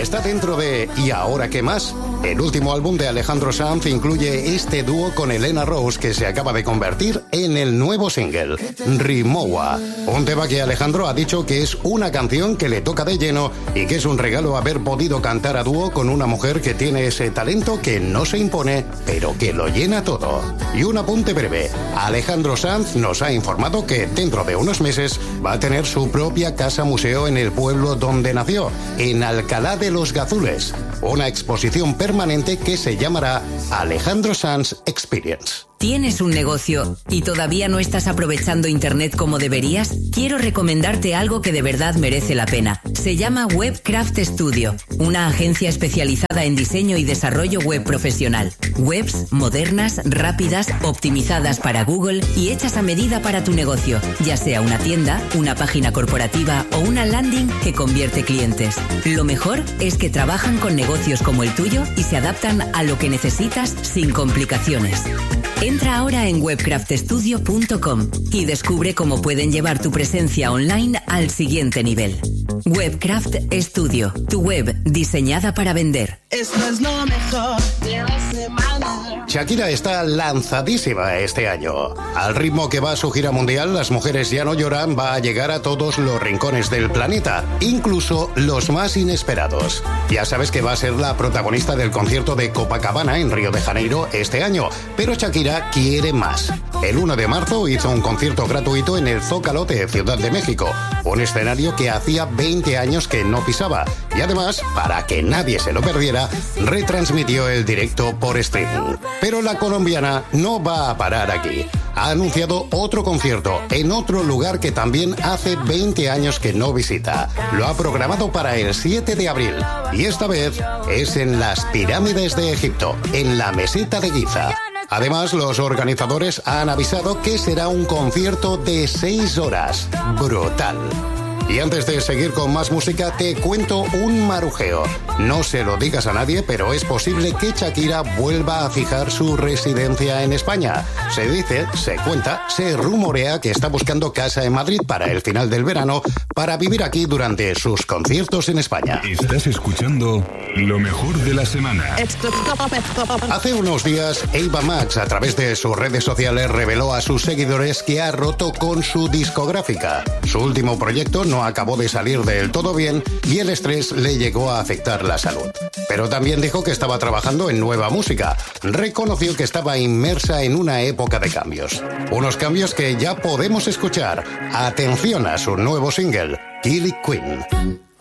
está dentro de ¿Y ahora qué más? El último álbum de Alejandro Sanz incluye este dúo con Elena Rose que se acaba de convertir en el nuevo single, Rimowa. Un tema que Alejandro ha dicho que es una canción que le toca de lleno y que es un regalo haber podido cantar a dúo con una mujer que tiene ese talento que no se impone, pero que lo llena todo. Y un apunte breve, Alejandro Sanz nos ha informado que dentro de unos meses va a tener su propia casa museo en el pueblo donde nació, en Alcalá de los Gazules, una exposición permanente que se llamará Alejandro Sanz Experience. ¿Tienes un negocio y todavía no estás aprovechando Internet como deberías? Quiero recomendarte algo que de verdad merece la pena. Se llama Webcraft Studio, una agencia especializada en diseño y desarrollo web profesional. Webs modernas, rápidas, optimizadas para Google y hechas a medida para tu negocio, ya sea una tienda, una página corporativa o una landing que convierte clientes. Lo mejor es que trabajan con negocios como el tuyo y se adaptan a lo que necesitas sin complicaciones. Entra ahora en webcraftstudio.com y descubre cómo pueden llevar tu presencia online al siguiente nivel. Webcraft Studio, tu web diseñada para vender. Esto es lo mejor de la semana. Shakira está lanzadísima este año. Al ritmo que va a su gira mundial, Las Mujeres Ya No Lloran va a llegar a todos los rincones del planeta, incluso los más inesperados. Ya sabes que va a ser la protagonista del concierto de Copacabana en Río de Janeiro este año, pero Shakira quiere más. El 1 de marzo hizo un concierto gratuito en el Zócalo de Ciudad de México, un escenario que hacía 20 años que no pisaba, y además, para que nadie se lo perdiera, retransmitió el directo por streaming. Pero la colombiana no va a parar aquí. Ha anunciado otro concierto en otro lugar que también hace 20 años que no visita. Lo ha programado para el 7 de abril, y esta vez es en las pirámides de Egipto, en la meseta de Giza. Además, los organizadores han avisado que será un concierto de 6 horas. Brutal. Y antes de seguir con más música, te cuento un marujeo. No se lo digas a nadie, pero es posible que Shakira vuelva a fijar su residencia en España. Se dice, se cuenta, se rumorea que está buscando casa en Madrid para el final del verano para vivir aquí durante sus conciertos en España. Estás escuchando lo mejor de la semana. Hace unos días, Ava Max, a través de sus redes sociales, reveló a sus seguidores que ha roto con su discográfica. Su último proyecto no acabó de salir del todo bien y el estrés le llegó a afectar la salud. Pero también dijo que estaba trabajando en nueva música. Reconoció que estaba inmersa en una época de cambios. Unos cambios que ya podemos escuchar. Atención a su nuevo single, Killing Queen.